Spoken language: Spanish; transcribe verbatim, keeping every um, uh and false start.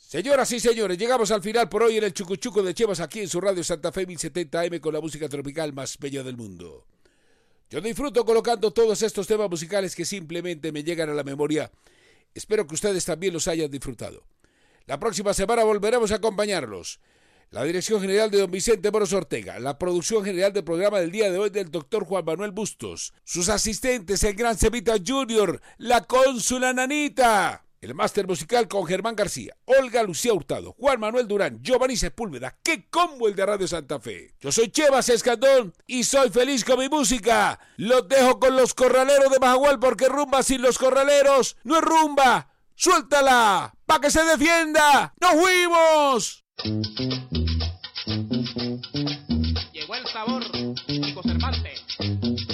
Señoras y señores, llegamos al final por hoy en el Chucuchuco de Chivas aquí en su radio Santa Fe mil setenta A M con la música tropical más bella del mundo. Yo disfruto colocando todos estos temas musicales que simplemente me llegan a la memoria. Espero que ustedes también los hayan disfrutado. La próxima semana volveremos a acompañarlos. La dirección general de don Vicente Moros Ortega, la producción general del programa del día de hoy del doctor Juan Manuel Bustos, sus asistentes el gran Cevita Junior, la cónsula Nanita, el máster musical con Germán García, Olga Lucía Hurtado, Juan Manuel Durán, Giovanni Sepúlveda. ¡Qué combo el de Radio Santa Fe! Yo soy Chevas Escandón y soy feliz con mi música. Los dejo con los corraleros de Majagual porque rumba sin los corraleros no es rumba. ¡Suéltala! ¡Pa' que se defienda! ¡Nos fuimos!